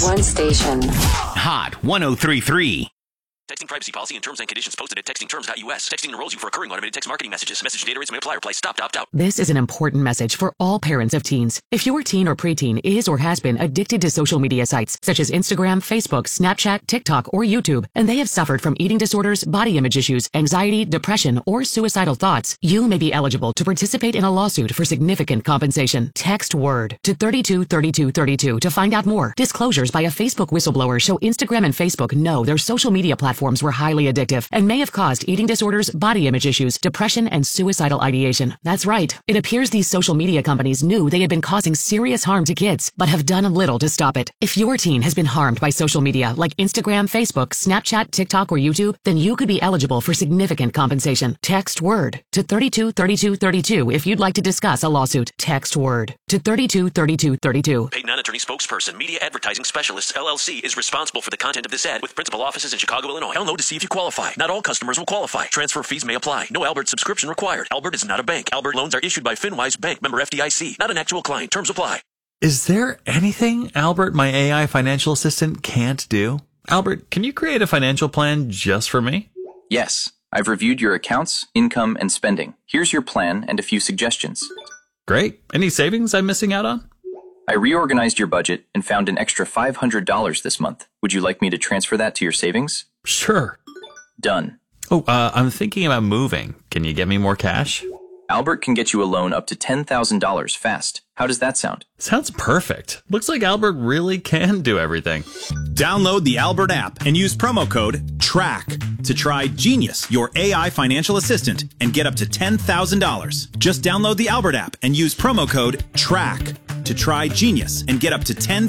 One station. Hot 103.3. Texting privacy policy and terms and conditions posted at textingterms.us. Texting enrolls you for recurring automated text marketing messages. Message data rates may apply. Reply stop to opt out. This is an important message for all parents of teens. If your teen or preteen is or has been addicted to social media sites such as Instagram, Facebook, Snapchat, TikTok, or YouTube, and they have suffered from eating disorders, body image issues, anxiety, depression, or suicidal thoughts, you may be eligible to participate in a lawsuit for significant compensation. Text WORD to 323232 to find out more. Disclosures by a Facebook whistleblower show Instagram and Facebook know their social media platforms were highly addictive and may have caused eating disorders, body image issues, depression, and suicidal ideation. That's right. It appears these social media companies knew they had been causing serious harm to kids, but have done little to stop it. If your teen has been harmed by social media like Instagram, Facebook, Snapchat, TikTok, or YouTube, then you could be eligible for significant compensation. Text WORD to 323232 if you'd like to discuss a lawsuit. Text WORD to 323232. Paid non-attorney spokesperson, Media Advertising Specialists, LLC, is responsible for the content of this ad with principal offices in Chicago, Illinois. Hell no to see if you qualify. Not all customers will qualify. Transfer fees may apply. No Albert subscription required. Albert is not a bank. Albert loans are issued by FinWise Bank, member FDIC. Not an actual client. Terms apply. Is there anything Albert, my AI financial assistant, can't do? Albert, can you create a financial plan just for me? Yes. I've reviewed your accounts, income, and spending. Here's your plan and a few suggestions. Great. Any savings I'm missing out on? I reorganized your budget and found an extra $500 this month. Would you like me to transfer that to your savings? Sure. Done. Oh, I'm thinking about moving. Can you get me more cash? Albert can get you a loan up to $10,000 fast. How does that sound? Sounds perfect. Looks like Albert really can do everything. Download the Albert app and use promo code TRACK to try Genius, your AI financial assistant, and get up to $10,000. Just download the Albert app and use promo code TRACK to try Genius and get up to $10,000.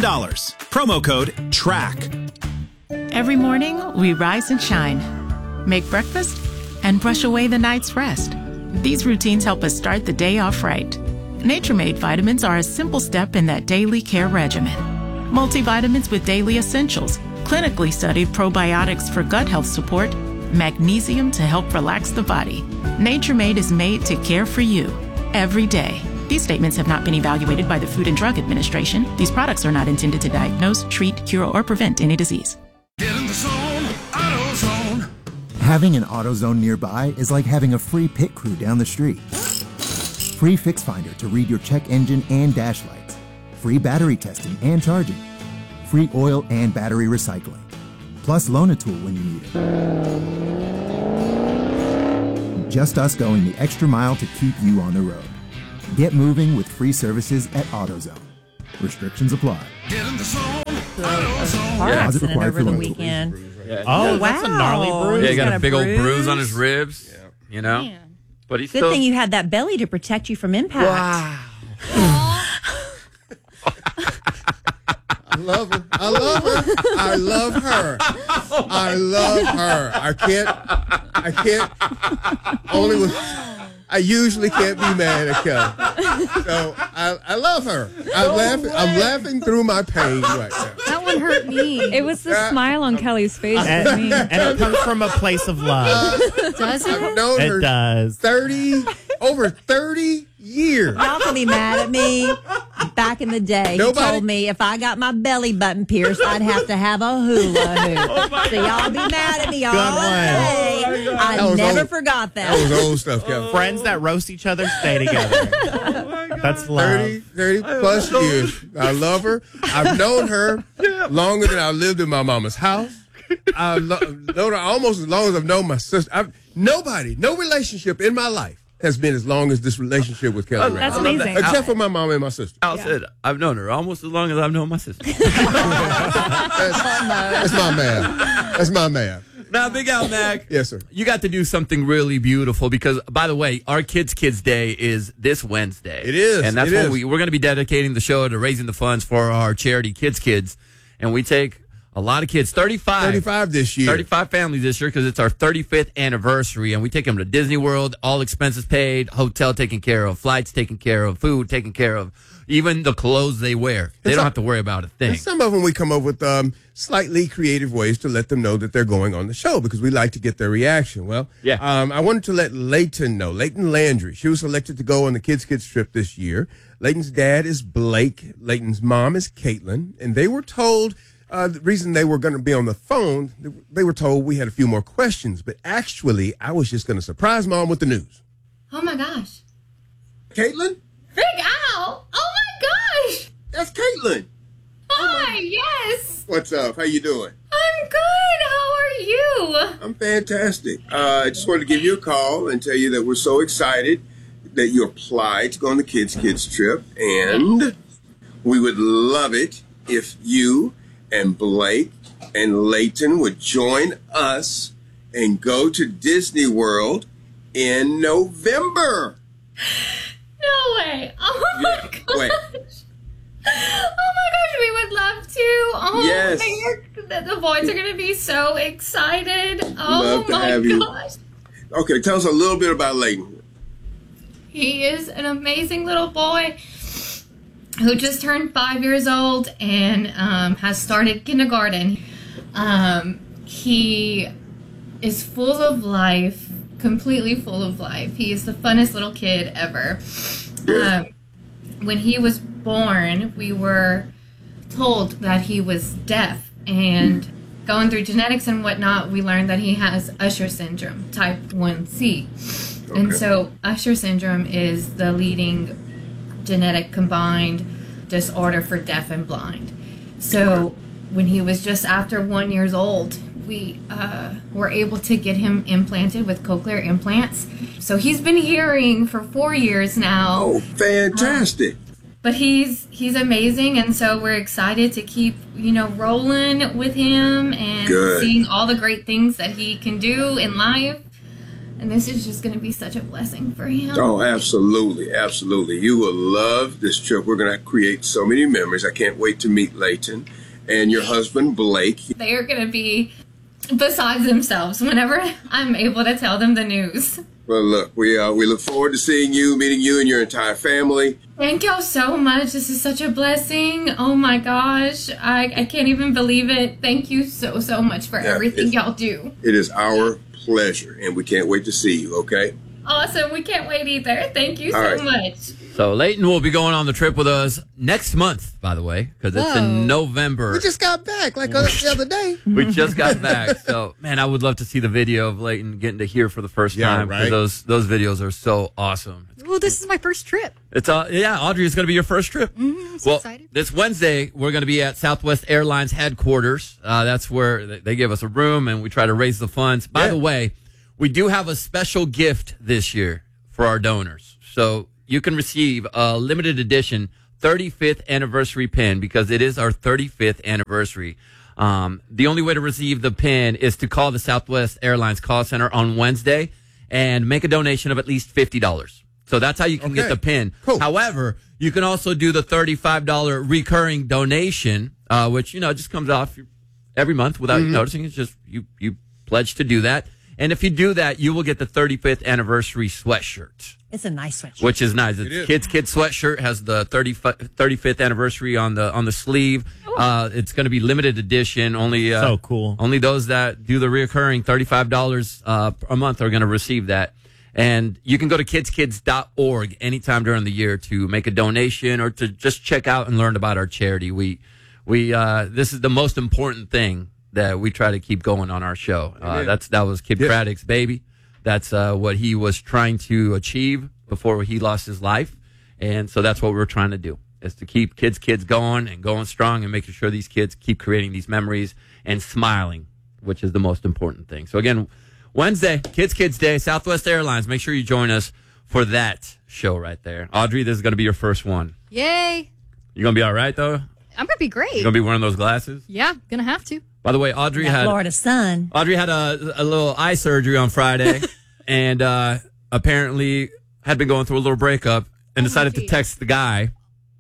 Promo code TRACK. Every morning, we rise and shine, make breakfast, and brush away the night's rest. These routines help us start the day off right. Nature Made vitamins are a simple step in that daily care regimen. Multivitamins with daily essentials, clinically studied probiotics for gut health support, magnesium to help relax the body. Nature Made is made to care for you every day. These statements have not been evaluated by the Food and Drug Administration. These products are not intended to diagnose, treat, cure, or prevent any disease. Get in the zone, AutoZone. Having an AutoZone nearby is like having a free pit crew down the street. Free Fix Finder to read your check engine and dash lights. Free battery testing and charging. Free oil and battery recycling. Plus loan a tool when you need it. Just us going the extra mile to keep you on the road. Get moving with free services at AutoZone. Restrictions apply. Get in the zone, AutoZone. Car accident over the weekend. Oh, wow. That's a gnarly bruise. Yeah, he got a big old bruise on his ribs. Yeah. You know? Man. But he's Good still... thing you had that belly to protect you from impact. Wow. I love her. I love her. I love her. I love her. I can't. Only with. I usually can't be mad at Kelly. So I love her. I'm laughing through my pain right now. That one hurt me. It was the smile on Kelly's face. And it comes from a place of love. Does it? I've known her It does. over 30 years. Y'all can be mad at me. Back in the day, he told me if I got my belly button pierced, I'd have to have a hula hoop. So y'all be mad at me all day. I never forgot that. That was old stuff, Kevin. Friends that roast each other stay together. That's love. 30 plus years. I love her. I've known her longer than I lived in my mama's house. I've known her almost as long as I've known my sister. No relationship in my life has been as long as this relationship with Kelly. That's amazing. Except for my mom and my sister. Al said, I've known her almost as long as I've known my sister. That's my man. That's my man. Now, Big Al Mac. Yes, sir. You got to do something really beautiful because, by the way, our Kids Day is this Wednesday. It is. And that's when we're going to be dedicating the show to raising the funds for our charity Kids. And we take a lot of kids, 35 this year. 35 families this year because it's our 35th anniversary. And we take them to Disney World, all expenses paid, hotel taken care of, flights taken care of, food taken care of, even the clothes they wear. They don't have to worry about a thing. And some of them we come up with slightly creative ways to let them know that they're going on the show because we like to get their reaction. Well, I wanted to let Leighton know. Leighton Landry. She was selected to go on the Kids trip this year. Layton's dad is Blake. Layton's mom is Caitlin. And they were told the reason they were going to be on the phone, they were told we had a few more questions. But actually, I was just going to surprise Mom with the news. Oh, my gosh. Caitlin? Big Al! Oh, my gosh! That's Caitlin. Hi, yes. What's up? How you doing? I'm good. How are you? I'm fantastic. I just wanted to give you a call and tell you that we're so excited that you applied to go on the Kids trip. And we would love it if you and Blake and Layton would join us and go to Disney World in November. No way. Oh, my gosh. Wait. Oh, my gosh. We would love to. Oh, yes. The boys are going to be so excited. Oh, love to my have you. gosh. Okay, tell us a little bit about Layton. He is an amazing little boy who just turned 5 years old and has started kindergarten. He is full of life, completely full of life. He is the funnest little kid ever. When he was born, we were told that he was deaf, and going through genetics and whatnot, we learned that he has Usher syndrome, type 1C. And so Usher syndrome is the leading genetic combined disorder for deaf and blind. So when he was just after 1 year old, we were able to get him implanted with cochlear implants. So he's been hearing for 4 years now. Oh, fantastic. But he's amazing, and so we're excited to keep, rolling with him and seeing all the great things that he can do in life. And this is just going to be such a blessing for him. Oh, absolutely. Absolutely. You will love this trip. We're going to create so many memories. I can't wait to meet Layton and your husband, Blake. They are going to be besides themselves whenever I'm able to tell them the news. Well, look, we look forward to seeing you, meeting you and your entire family. Thank y'all so much. This is such a blessing. Oh, my gosh. I can't even believe it. Thank you so, so much for everything y'all do. It is our pleasure, and we can't wait to see you, okay? Awesome. We can't wait either. Thank you so much. So Layton will be going on the trip with us next month, by the way, because it's in November. We just got back the other day. We just got back. So, man, I would love to see the video of Layton getting to hear for the first time. Right. Those videos are so awesome. Well, this is my first trip. It's Audrey, it's going to be your first trip. I'm so excited. This Wednesday, we're going to be at Southwest Airlines headquarters. That's where they give us a room, and we try to raise the funds. By the way, we do have a special gift this year for our donors. So you can receive a limited edition 35th anniversary pin because it is our 35th anniversary. The only way to receive the pin is to call the Southwest Airlines call center on Wednesday and make a donation of at least $50. So that's how you can get the pin. Cool. However, you can also do the $35 recurring donation, which, just comes off every month without you noticing. It's just you pledge to do that. And if you do that, you will get the 35th anniversary sweatshirt. It's a nice sweatshirt. Which is nice. It's Kids sweatshirt, has the 35th anniversary on the sleeve. It's going to be limited edition. Only so cool. Only those that do the reoccurring $35 a month are going to receive that. And you can go to kidskids.org anytime during the year to make a donation or to just check out and learn about our charity. We this is the most important thing that we try to keep going on our show. That was Kid Craddock's baby. That's what he was trying to achieve before he lost his life. And so that's what we're trying to do, is to keep kids going and going strong and making sure these kids keep creating these memories and smiling, which is the most important thing. So again, Wednesday, Kids Day, Southwest Airlines. Make sure you join us for that show right there. Audrey, this is going to be your first one. Yay. You going to be all right, though? I'm going to be great. You going to be wearing those glasses? Yeah, going to have to. By the way, Audrey had Florida sun. Audrey had a little eye surgery on Friday and apparently had been going through a little breakup and decided to text the guy.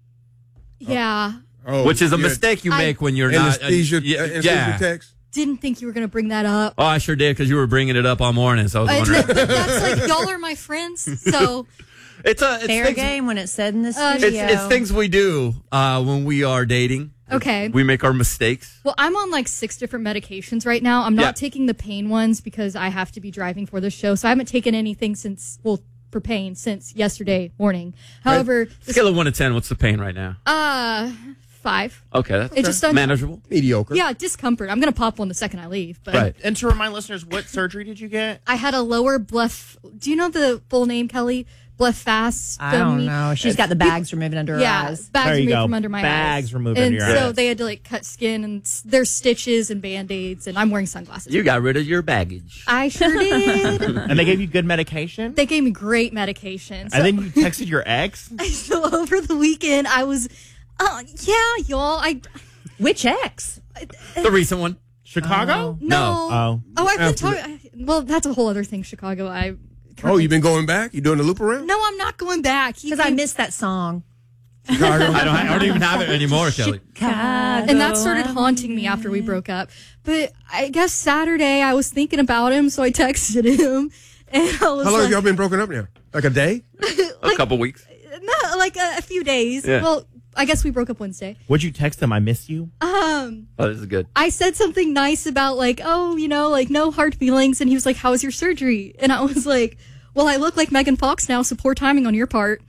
Yeah. Which is a mistake you make when you're not. Anesthesia text? Didn't think you were going to bring that up. Oh, I sure did, because you were bringing it up all morning, so I was wondering. That's like, y'all are my friends, so. It's fair game when it's said in the studio. It's things we do when we are dating. Okay. We make our mistakes. Well, I'm on like 6 different medications right now. I'm not taking the pain ones because I have to be driving for the show. So I haven't taken anything since, for pain since yesterday morning. However, Scale of 1 to 10, what's the pain right now? 5. Okay, that's It just doesn't- manageable. Mediocre. Yeah, discomfort. I'm going to pop one the second I leave. But Right. And to remind listeners, what surgery did you get? I had a lower do you know the full name, Kelly? Blephastomie? I don't know. She's got the bags removed under her eyes. Bags There you removed go. from under my eyes. Bags removed and under your so eyes. they had to like cut skin, and there's stitches and Band-Aids, and I'm wearing sunglasses. You got rid of your baggage. I sure did. And they gave you good medication? They gave me great medication. So, And then you texted your ex? so over the weekend, I was, y'all. Which ex? The recent one. Chicago? No. Oh. I've been talking. Well, that's a whole other thing, Chicago. You've been going back? You doing the loop around? No, I'm not going back. Because I missed that song. Chicago? I don't even have it anymore, Kelly. And that started haunting me after we broke up. But I guess Saturday I was thinking about him, so I texted him. And I was How long have y'all been broken up now? Like a day? A couple weeks. No, like a few days. Yeah. Well, I guess we broke up Wednesday. Would you text him, I miss you? Oh, this is good. I said something nice about like, like no hard feelings. And he was like, how was your surgery? And I was like, well, I look like Megan Fox now, so poor timing on your part.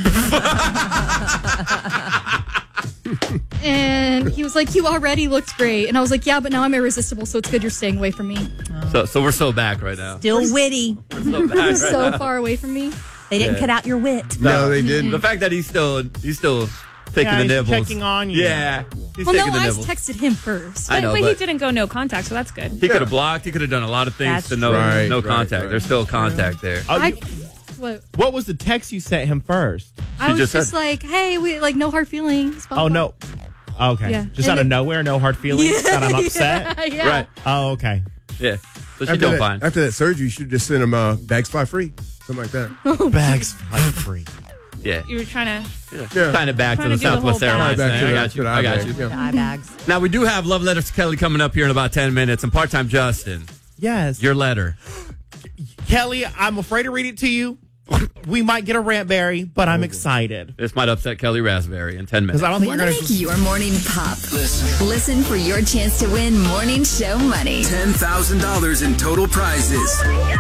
And he was like, you already looked great. And I was like, yeah, but now I'm irresistible, so it's good you're staying away from me. So we're so back right now. Still witty. So back right So now. far away from me. They didn't Yeah. cut out your wit. No, they didn't. The fact that he's still taking Yeah, the he's nibbles. checking on you. Yeah. He's Well, no, taking the I nibbles. texted him first. I know, but he but didn't go no contact, so that's good. he could have blocked. He could have done a lot of things That's to no right, no right, contact. right. There's still contact there. Oh, What was the text you sent him first? I was just just said- like, hey, we like no hard feelings. Blah, Oh, blah. no. Okay. Yeah. Just And out of then- nowhere, no hard feelings that I'm upset? Yeah. Right. Oh, okay. Yeah. So she's After doing that, fine. after that surgery, you should just send them bags fly free. Something like that. Bags fly free. Yeah. You were trying to. Yeah. Kind of back to Trying the to do the Southwest whole Airlines back thing. to I the- got you. to the I got eye you. bag, yeah. The eye bags. Now, we do have Love Letters to Kelly coming up here in about 10 minutes. And part-time Justin, Yes. your letter. Kelly, I'm afraid to read it to you. We might get a rantberry, but I'm excited. This might upset Kelly Raspberry in 10 minutes. Because I don't think Want you're to going make your morning pop? Listen for your chance to win morning show money. $10,000 in total prizes.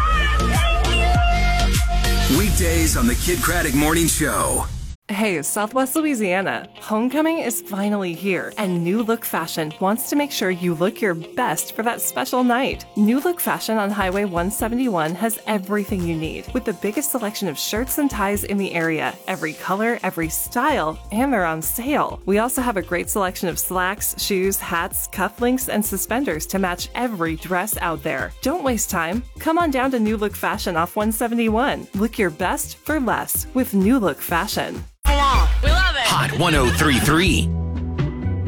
Weekdays on the Kid Craddock Morning Show. Hey, Southwest Louisiana. Homecoming is finally here, and New Look Fashion wants to make sure you look your best for that special night. New Look Fashion on Highway 171 has everything you need, with the biggest selection of shirts and ties in the area, every color, every style, and they're on sale. We also have a great selection of slacks, shoes, hats, cufflinks, and suspenders to match every dress out there. Don't waste time. Come on down to New Look Fashion off 171. Look your best for less with New Look Fashion. Hot 1033.